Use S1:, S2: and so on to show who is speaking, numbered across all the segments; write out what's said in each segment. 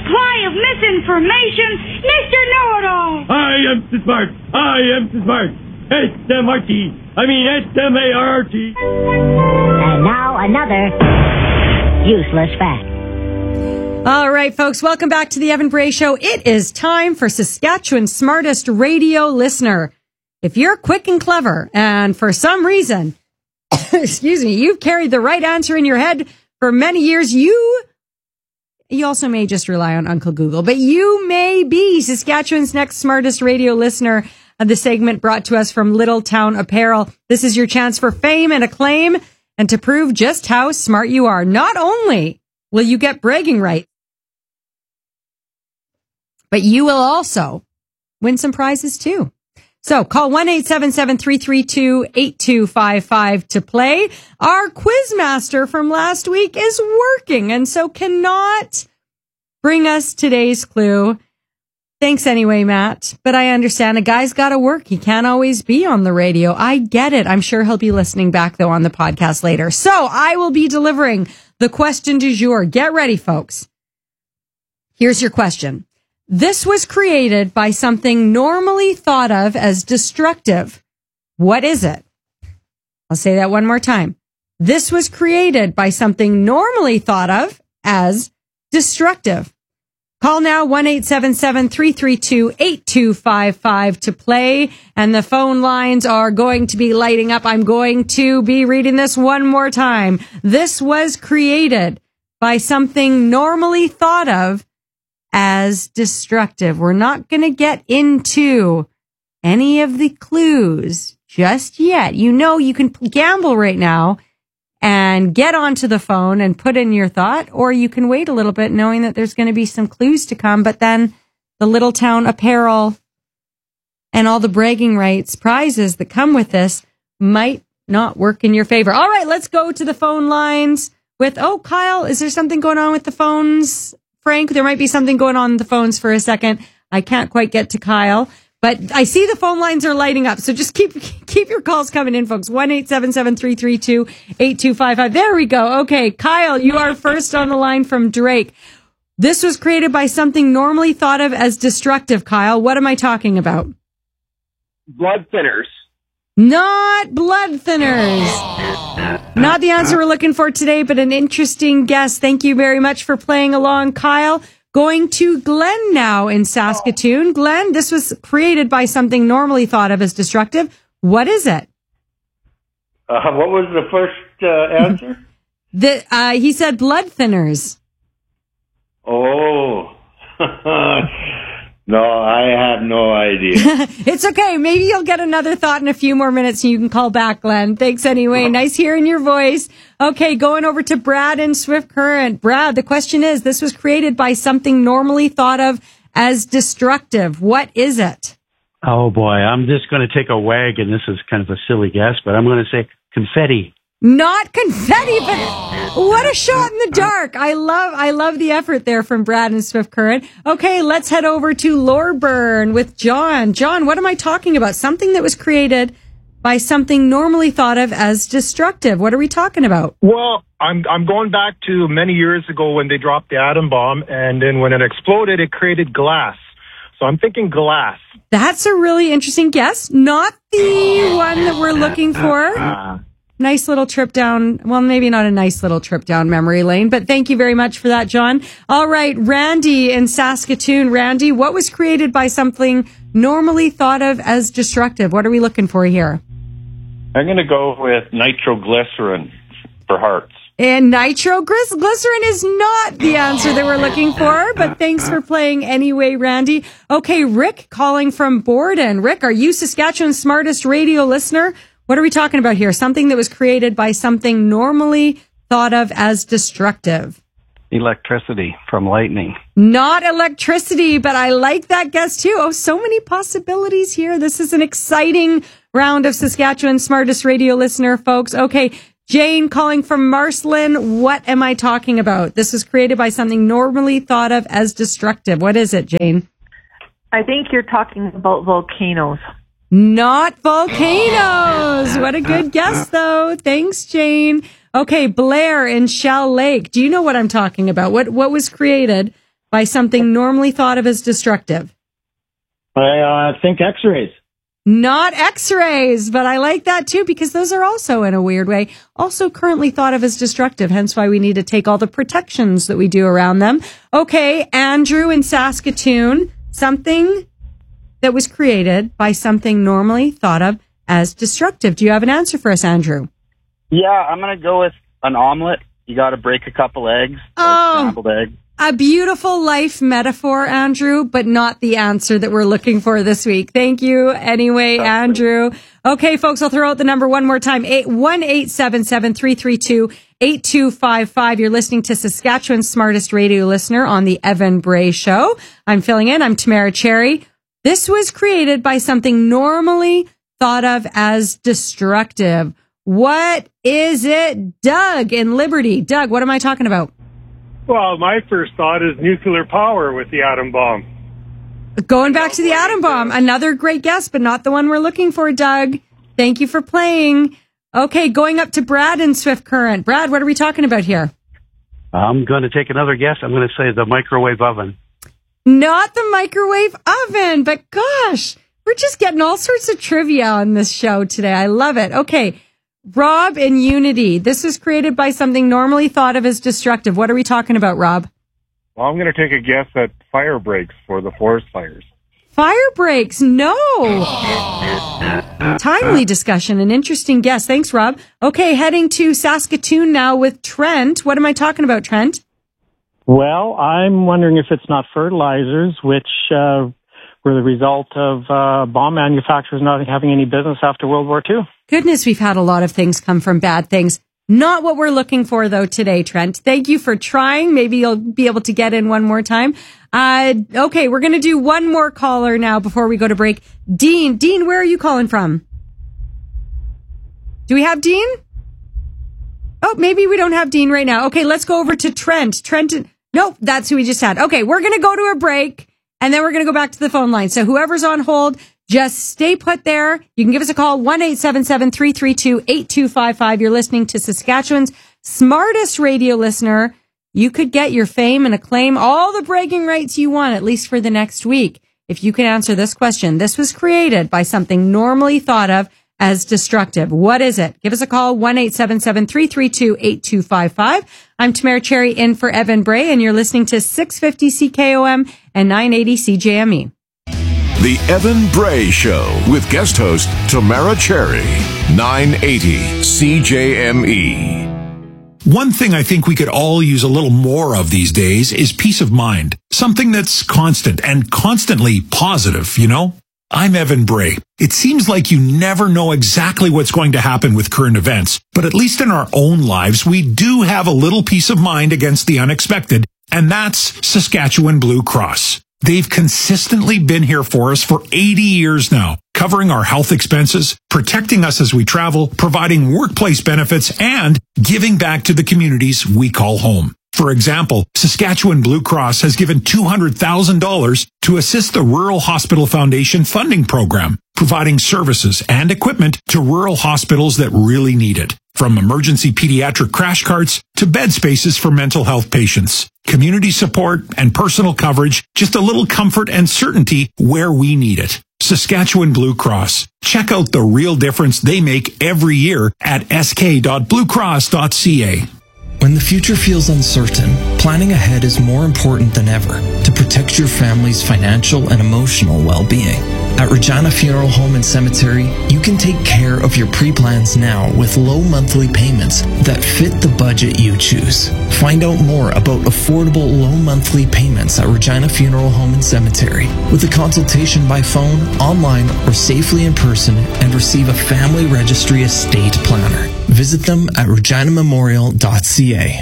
S1: supply of misinformation, Mr. Know-It-All.
S2: I am so smart. I am so smart. S-M-A-R-T.
S3: And now another useless fact.
S4: All right, folks, welcome back to the Evan Bray Show. It is time for Saskatchewan's smartest radio listener. If you're quick and clever, and for some reason, excuse me, you've carried the right answer in your head for many years, you also may just rely on Uncle Google, but you may be Saskatchewan's next smartest radio listener. The segment brought to us from Little Town Apparel. This is your chance for fame and acclaim and to prove just how smart you are. Not only will you get bragging rights, but you will also win some prizes too. So call 1-877-332-8255 to play. Our quizmaster from last week is working and so cannot bring us today's clue. Thanks anyway, Matt. But I understand a guy's got to work. He can't always be on the radio. I get it. I'm sure he'll be listening back, though, on the podcast later. So I will be delivering the question du jour. Get ready, folks. Here's your question. This was created by something normally thought of as destructive. What is it? I'll say that one more time. This was created by something normally thought of as destructive. Call now 1-877-332-8255 to play, and the phone lines are going to be lighting up. I'm going to be reading this one more time. This was created by something normally thought of as destructive. We're not going to get into any of the clues just yet. You know, you can gamble right now and get onto the phone and put in your thought, or you can wait a little bit knowing that there's going to be some clues to come, but then the Little Town Apparel and all the bragging rights prizes that come with this might not work in your favor. All right, let's go to the phone lines with, Kyle, is there something going on with the phones? Frank, there might be something going on with the phones for a second. I can't quite get to Kyle. But I see the phone lines are lighting up, so just keep your calls coming in, folks. 1-877-332-8255. There we go. Okay, Kyle, you are first on the line from Drake. This was created by something normally thought of as destructive, Kyle. What am I talking about?
S5: Blood thinners.
S4: Not blood thinners. Not the answer we're looking for today, but an interesting guess. Thank you very much for playing along, Kyle. Going to Glenn now in Saskatoon. Glenn, this was created by something normally thought of as destructive. What is it?
S5: What was the first answer?
S4: He said blood thinners.
S5: Oh. No, I have no idea.
S4: It's okay. Maybe you'll get another thought in a few more minutes and you can call back, Glenn. Thanks anyway. Nice hearing your voice. Okay, going over to Brad in Swift Current. Brad, the question is, this was created by something normally thought of as destructive. What is it?
S6: Oh, boy. I'm just going to take a wag, and this is kind of a silly guess, but I'm going to say confetti.
S4: Not confetti, but what a shot in the dark. I love the effort there from Brad and Swift Current. Okay, let's head over to Lorburn with John. John, what am I talking about? Something that was created by something normally thought of as destructive. What are we talking about?
S7: Well, I'm going back to many years ago when they dropped the atom bomb, and then when it exploded, it created glass. So I'm thinking glass.
S4: That's a really interesting guess. Not the one that we're looking for. Nice little trip down, well, maybe not a nice little trip down memory lane, but thank you very much for that, John. All right, Randy in Saskatoon. Randy, what was created by something normally thought of as destructive? What are we looking for here?
S8: I'm going to go with nitroglycerin for hearts.
S4: And nitroglycerin is not the answer that we're looking for, but thanks for playing anyway, Randy. Okay, Rick calling from Borden. Rick, are you Saskatchewan's smartest radio listener? What are we talking about here? Something that was created by something normally thought of as destructive.
S6: Electricity from lightning.
S4: Not electricity, but I like that guess too. Oh, so many possibilities here. This is an exciting round of Saskatchewan's smartest radio listener, folks. Okay, Jane calling from Marceline. What am I talking about? This was created by something normally thought of as destructive. What is it, Jane?
S9: I think you're talking about volcanoes.
S4: Not volcanoes. What a good guess, though. Thanks, Jane. Okay, Blair in Shell Lake. Do you know what I'm talking about? What was created by something normally thought of as destructive?
S10: I think X-rays.
S4: Not X-rays, but I like that too because those are also, in a weird way, also currently thought of as destructive, hence why we need to take all the protections that we do around them. Okay, Andrew in Saskatoon, something that was created by something normally thought of as destructive. Do you have an answer for us, Andrew?
S11: Yeah, I'm going to go with an omelet. You got to break a couple eggs or scrambled eggs.
S4: A beautiful life metaphor, Andrew, but not the answer that we're looking for this week. Thank you anyway, Andrew. Okay, folks, I'll throw out the number one more time. 1-877-332-8255. You're listening to Saskatchewan's smartest radio listener on the Evan Bray Show. I'm filling in. I'm Tamara Cherry. This was created by something normally thought of as destructive. What is it? Doug in Liberty. Doug, what am I talking about?
S7: Well, my first thought is nuclear power with the atom bomb.
S4: Going back to the atom bomb. Another great guess, but not the one we're looking for, Doug. Thank you for playing. Okay, going up to Brad in Swift Current. Brad, what are we talking about here?
S6: I'm going to take another guess. I'm going to say the microwave oven.
S4: Not the microwave oven, but gosh, we're just getting all sorts of trivia on this show today. I love it. Okay. Rob in Unity. This is created by something normally thought of as destructive. What are we talking about, Rob?
S7: Well, I'm going to take a guess at fire breaks for the forest fires.
S4: Fire breaks? No. Timely discussion. An interesting guess. Thanks, Rob. Okay, heading to Saskatoon now with Trent. What am I talking about, Trent?
S10: Well, I'm wondering if it's not fertilizers, which were the result of bomb manufacturers not having any business after World War II.
S4: Goodness, we've had a lot of things come from bad things. Not what we're looking for, though, today, Trent. Thank you for trying. Maybe you'll be able to get in one more time. Okay, we're going to do one more caller now before we go to break. Dean, where are you calling from? Do we have Dean? Oh, maybe we don't have Dean right now. Okay, let's go over to Trent. Nope, that's who we just had. Okay, we're going to go to a break, and then we're going to go back to the phone line. So whoever's on hold, just stay put there. You can give us a call, 1-877-332-8255. You're listening to Saskatchewan's smartest radio listener. You could get your fame and acclaim, all the bragging rights you want, at least for the next week, if you can answer this question. This was created by something normally thought of as destructive. What is it? Give us a call, 1-877-332-8255. I'm Tamara Cherry in for Evan Bray, and you're listening to 650 CKOM and 980 CJME.
S12: The Evan Bray Show with guest host Tamara Cherry, 980 CJME.
S13: One thing I think we could all use a little more of these days is peace of mind. Something that's constant and constantly positive, you know? I'm Evan Bray. It seems like you never know exactly what's going to happen with current events, but at least in our own lives, we do have a little peace of mind against the unexpected, and that's Saskatchewan Blue Cross. They've consistently been here for us for 80 years now, covering our health expenses, protecting us as we travel, providing workplace benefits, and giving back to the communities we call home. For example, Saskatchewan Blue Cross has given $200,000 to assist the Rural Hospital Foundation funding program, providing services and equipment to rural hospitals that really need it. From emergency pediatric crash carts to bed spaces for mental health patients, community support and personal coverage, just a little comfort and certainty where we need it. Saskatchewan Blue Cross. Check out the real difference they make every year at sk.bluecross.ca.
S14: When the future feels uncertain, planning ahead is more important than ever to protect your family's financial and emotional well-being. At Regina Funeral Home and Cemetery, you can take care of your pre-plans now with low monthly payments that fit the budget you choose. Find out more about affordable low monthly payments at Regina Funeral Home and Cemetery with a consultation by phone, online, or safely in person, and receive a family registry estate planner. Visit them at reginamemorial.ca.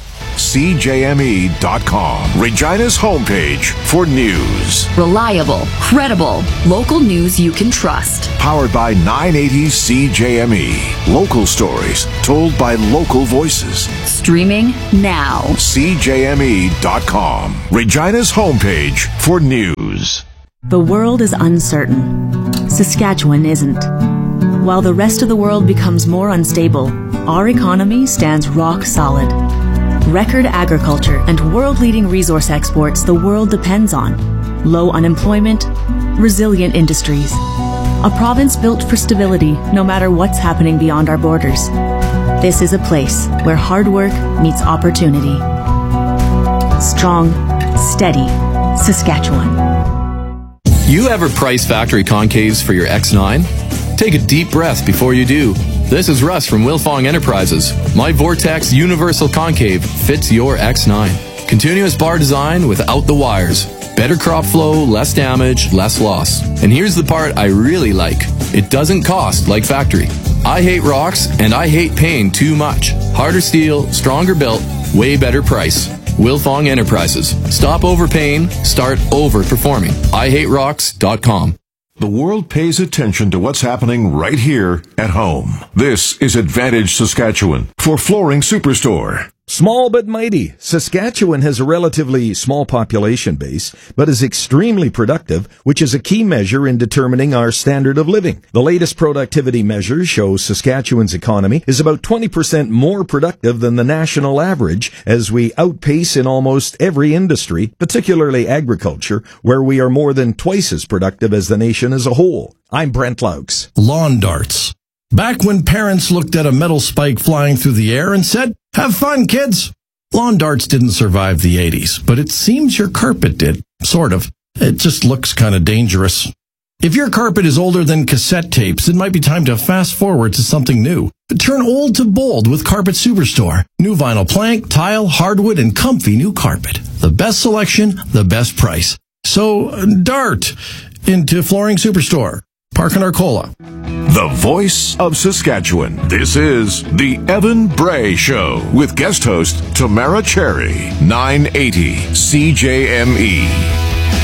S12: CJME.com, Regina's homepage for news.
S15: Reliable, credible, local news you can trust.
S12: Powered by 980 CJME. Local stories told by local voices.
S15: Streaming now.
S12: CJME.com, Regina's homepage for news.
S16: The world is uncertain. Saskatchewan isn't. While the rest of the world becomes more unstable, our economy stands rock solid. record agriculture, and world-leading resource exports the world depends on. Low unemployment, resilient industries. A province built for stability no matter what's happening beyond our borders. This is a place where hard work meets opportunity. Strong, steady, Saskatchewan.
S17: You ever price factory concaves for your X9? Take a deep breath before you do. This is Russ from Wilfong Enterprises. My Vortex Universal Concave fits your X9. Continuous bar design without the wires. Better crop flow, less damage, less loss. And here's the part I really like. It doesn't cost like factory. I hate rocks and I hate paying too much. Harder steel, stronger built, way better price. Wilfong Enterprises. Stop overpaying, start overperforming. IHateRocks.com.
S12: The world pays attention to what's happening right here at home. This is Advantage Saskatchewan for Flooring Superstore.
S18: Small but mighty, Saskatchewan has a relatively small population base, but is extremely productive, which is a key measure in determining our standard of living. The latest productivity measures show Saskatchewan's economy is about 20% more productive than the national average, as we outpace in almost every industry, particularly agriculture, where we are more than twice as productive as the nation as a whole. I'm Brent Laux.
S13: Lawn darts. Back when parents looked at a metal spike flying through the air and said, "Have fun, kids." Lawn darts didn't survive the 80s, but it seems your carpet did. Sort of. It just looks kind of dangerous. If your carpet is older than cassette tapes, it might be time to fast forward to something new. Turn old to bold with Carpet Superstore. New vinyl plank, tile, hardwood, and comfy new carpet. The best selection, the best price. So, dart into Flooring Superstore. Park in Arcola.
S12: The voice of Saskatchewan. This is the Evan Bray Show with guest host Tamara Cherry. 980 CJME.